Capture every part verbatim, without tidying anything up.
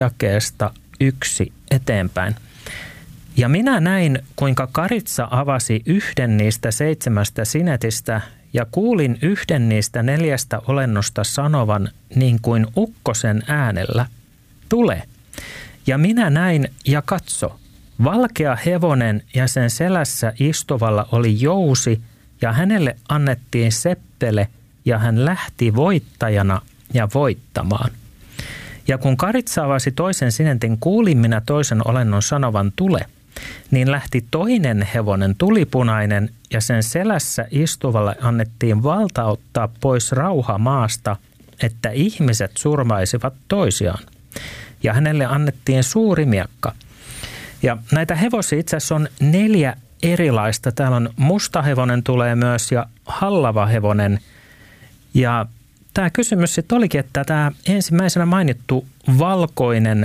jakeesta yksi eteenpäin. Ja minä näin, kuinka Karitsa avasi yhden niistä seitsemästä sinetistä ja kuulin yhden niistä neljästä olennosta sanovan niin kuin ukkosen äänellä, tule. Ja minä näin ja katso, valkea hevonen ja sen selässä istuvalla oli jousi ja hänelle annettiin seppele ja hän lähti voittajana ja voittamaan. Ja kun Karitsa avasi toisen sinetin, kuulin minä toisen olennon sanovan tule, niin lähti toinen hevonen tulipunainen ja sen selässä istuvalle annettiin valta ottaa pois rauha maasta, että ihmiset surmaisivat toisiaan. Ja hänelle annettiin suuri miekka. Ja näitä hevosia itse asiassa on neljä erilaista. Täällä on musta hevonen tulee myös ja hallava hevonen. Ja tämä kysymys sitten olikin, että tämä ensimmäisenä mainittu valkoinen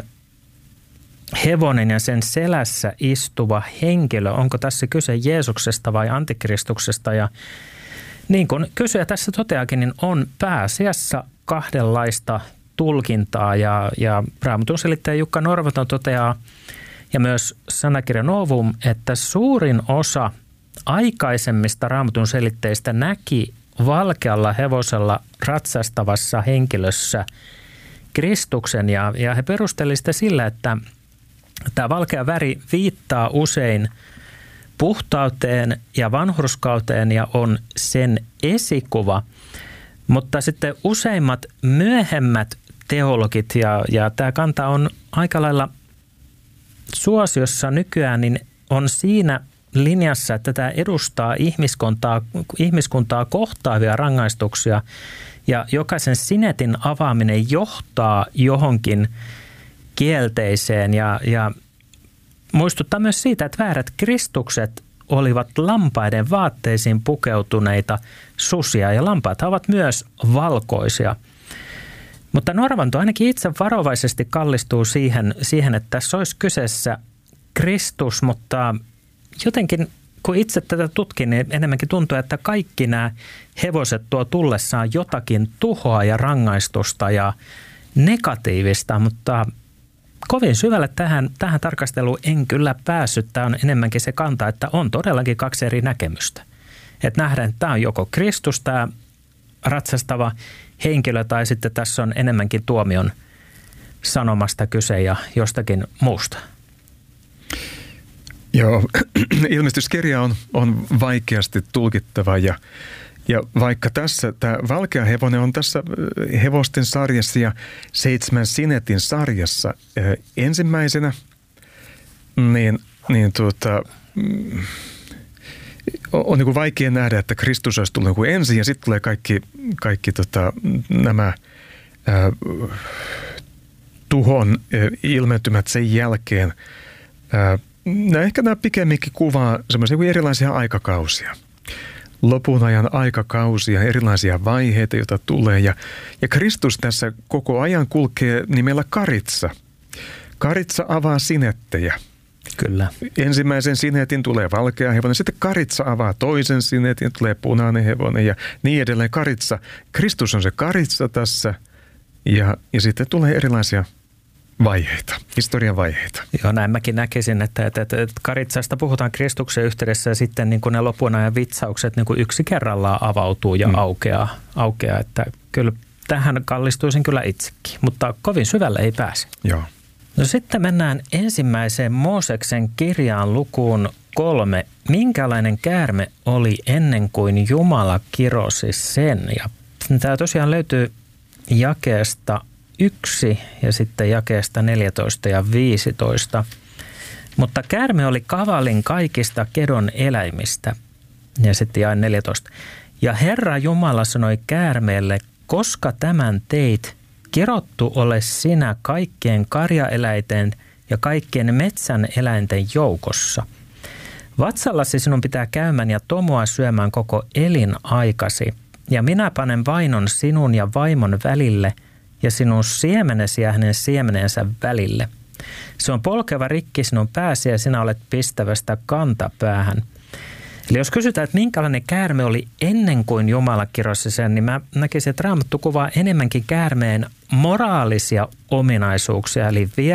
hevonen ja sen selässä istuva henkilö, onko tässä kyse Jeesuksesta vai Antikristuksesta? Ja niin kuin kysyjä tässä toteakin, niin on pääasiassa kahdenlaista tulkintaa ja, ja Raamatun selittäjä Jukka Norvaton toteaa ja myös sanakirja Novum, että suurin osa aikaisemmista Raamatun selitteistä näki valkealla hevosella ratsastavassa henkilössä Kristuksen ja, ja he perustelivat sitä sillä, että tämä valkea väri viittaa usein puhtauteen ja vanhurskauteen ja on sen esikuva, mutta sitten useimmat myöhemmät teologit ja, ja tämä kanta on aika lailla suosiossa nykyään, niin on siinä linjassa, että tämä edustaa ihmiskuntaa, ihmiskuntaa kohtaavia rangaistuksia ja jokaisen sinetin avaaminen johtaa johonkin kielteiseen ja, ja muistuttaa myös siitä, että väärät kristukset olivat lampaiden vaatteisiin pukeutuneita susia ja lampaat ovat myös valkoisia. Mutta Norvanto ainakin itse varovaisesti kallistuu siihen, siihen, että tässä olisi kyseessä Kristus, mutta jotenkin kun itse tätä tutkin, niin enemmänkin tuntuu, että kaikki nämä hevoset tuo tullessaan jotakin tuhoa ja rangaistusta ja negatiivista, mutta kovin syvälle tähän, tähän tarkasteluun en kyllä päässyt. Tämä on enemmänkin se kanta, että on todellakin kaksi eri näkemystä. Että nähdään, että tämä on joko Kristus, tämä ratsastava henkilö, tai sitten tässä on enemmänkin tuomion sanomasta kyse ja jostakin muusta. Joo, ilmestyskirja on, on vaikeasti tulkittava ja, ja vaikka tässä tämä valkea hevonen on tässä hevosten sarjassa ja seitsemän sinetin sarjassa eh, ensimmäisenä, niin, niin tuota, on, on niin kuin vaikea nähdä, että Kristus olisi tullut niin kuin ensin ja sitten tulee kaikki, kaikki tota, nämä ää, tuhon ää, ilmentymät sen jälkeen. Ää, Nämä ehkä nämä pikemminkin kuvaa semmoisia erilaisia aikakausia. Lopun ajan aikakausia, erilaisia vaiheita, joita tulee. Ja, ja Kristus tässä koko ajan kulkee nimellä Karitsa. Karitsa avaa sinettejä. Kyllä. Ensimmäisen sinetin tulee valkea hevonen, sitten Karitsa avaa toisen sinetin, tulee punainen hevonen ja niin edelleen. Karitsa, Kristus on se Karitsa tässä ja, ja sitten tulee erilaisia vaiheita, historian vaiheita. Joo, näin mäkin näkisin, että, että, että Karitsasta puhutaan Kristuksen yhteydessä ja sitten niin kuin ne lopun ajan vitsaukset niin kuin yksi kerrallaan avautuu ja mm. aukeaa, aukeaa, että kyllä tähän kallistuisin kyllä itsekin, mutta kovin syvälle ei pääse. Joo. No sitten mennään ensimmäiseen Mooseksen kirjaan lukuun kolme. Minkälainen käärme oli ennen kuin Jumala kirosi sen? Ja tämä tosiaan löytyy jakeesta yksi ja sitten jakeesta neljätoista ja viisitoista. Mutta käärme oli kavalin kaikista kedon eläimistä. Ja sitten jae neljätoista. Ja Herra Jumala sanoi käärmeelle, koska tämän teit, kirottu ole sinä kaikkien karjaeläinten ja kaikkien metsän eläinten joukossa. Vatsallasi sinun pitää käymään ja tomua syömään koko elinaikasi. Ja minä panen vainon sinun ja vaimon välille ja sinun siemenesi ja hänen siemenensä välille. Se on polkeva rikki sinun pääsi ja sinä olet pistävästä kantapäähän. Eli jos kysytään, että minkälainen käärme oli ennen kuin Jumala kirosi sen, niin mä näkisin, että Raamattu kuvaa enemmänkin käärmeen moraalisia ominaisuuksia, eli